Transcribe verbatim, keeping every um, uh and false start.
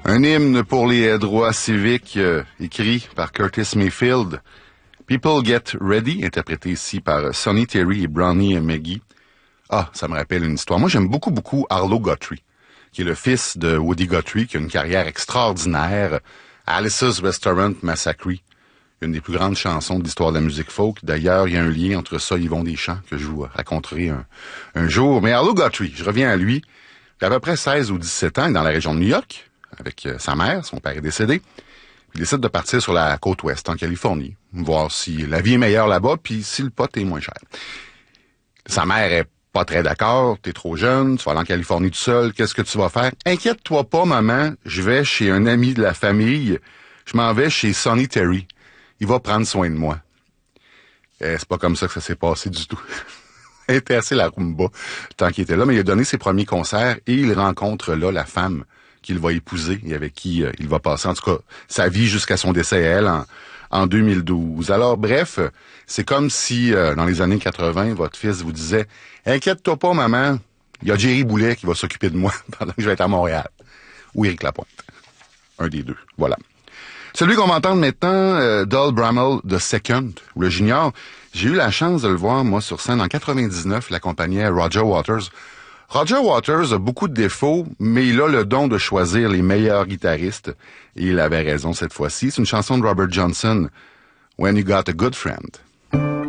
Un hymne pour les droits civiques euh, écrit par Curtis Mayfield. People Get Ready, interprété ici par Sonny Terry et Brownie McGhee. Ah, ça me rappelle une histoire. Moi, j'aime beaucoup, beaucoup Arlo Guthrie, qui est le fils de Woody Guthrie, qui a une carrière extraordinaire. Alice's Restaurant Massacre, une des plus grandes chansons de l'histoire de la musique folk. D'ailleurs, il y a un lien entre ça et Yvon Deschamps, que je vous raconterai un, un jour. Mais Arlo Guthrie, je reviens à lui. Il a à peu près seize ou dix-sept ans, dans la région de New York, avec euh, sa mère, son père est décédé. Il décide de partir sur la côte ouest, en Californie, voir si la vie est meilleure là-bas, puis si le pot est moins cher. Sa mère est pas très d'accord, t'es trop jeune, tu vas aller en Californie tout seul, qu'est-ce que tu vas faire? Inquiète-toi pas, maman, je vais chez un ami de la famille, je m'en vais chez Sonny Terry. Il va prendre soin de moi. Eh, c'est pas comme ça que ça s'est passé du tout. Il était assez la rumba tant qu'il était là, mais il a donné ses premiers concerts et il rencontre là la femme qu'il va épouser et avec qui euh, il va passer, en tout cas, sa vie jusqu'à son décès, elle, en, en deux mille douze. Alors, bref, c'est comme si, euh, dans les années quatre-vingt, votre fils vous disait « Inquiète-toi pas, maman, il y a Jerry Boulet qui va s'occuper de moi pendant que je vais être à Montréal. » Ou Éric Lapointe. Un des deux, voilà. Celui qu'on va entendre maintenant, euh, Doll Bramall the Second, ou le Junior, j'ai eu la chance de le voir, moi, sur scène en quatre-vingt-dix-neuf, il accompagnait Roger Waters. Roger Waters a beaucoup de défauts, mais il a le don de choisir les meilleurs guitaristes. Et il avait raison cette fois-ci. C'est une chanson de Robert Johnson, When You Got a Good Friend.